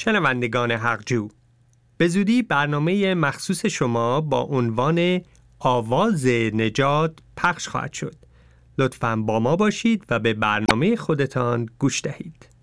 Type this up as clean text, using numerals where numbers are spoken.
شنوندگان حق‌جو، به زودی برنامه مخصوص شما با عنوان آواز نجات پخش خواهد شد. لطفاً با ما باشید و به برنامه خودتان گوش دهید.